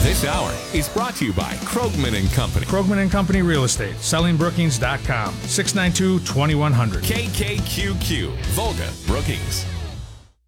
This hour is brought to you by Krogman and Company. Krogman and Company Real Estate. SellingBrookings.com. 692-2100. KKQQ, Volga Brookings.